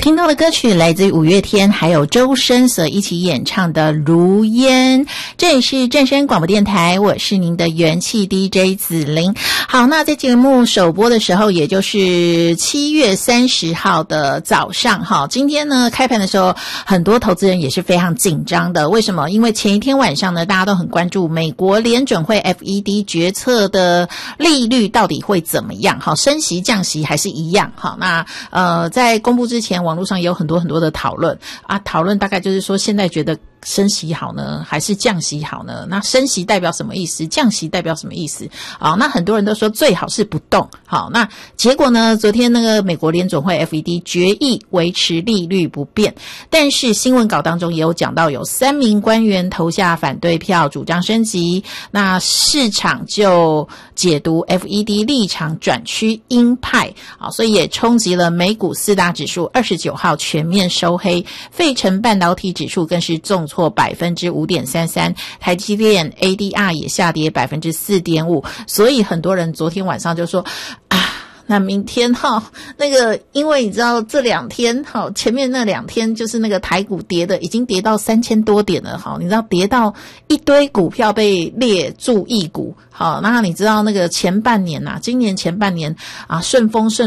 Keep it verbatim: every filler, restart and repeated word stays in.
听到的歌曲来自于五月天还有周深所一起演唱的《如烟》。这里是正声广播电台，我是您的元气 D J 子玲。好，那在节目首播的时候，也就是七月三十号的早上哈，今天呢开盘的时候，很多投资人也是非常紧张的。为什么？因为前一天晚上呢，大家都很关注美国联准会 F E D 决策的利率到底会怎么样，好，升息降息还是一样。好，那呃在公布之前，网络上也有很多很多的讨论啊，讨论大概就是说现在觉得升息好呢还是降息好呢？那升息代表什么意思？降息代表什么意思？好，那很多人都说最好是不动。好，那结果呢，昨天那个美国联准会 F E D 决议维持利率不变，但是新闻稿当中也有讲到有三名官员投下反对票，主张升级，那市场就解读 F E D 立场转趋鹰派，好，所以也冲击了美股四大指数二十九号全面收黑，费城半导体指数更是重挫 百分之五点三三， 台积电 A D R 也下跌 百分之四点五， 所以很多人昨天晚上就说啊，那明天哈，那个因为你知道这两天哈，前面那两天就是那个台股跌的已经跌到三千多点了哈，你知道跌到一堆股票被列注意股。好，那你知道那个前半年啊，今年前半年啊，顺风顺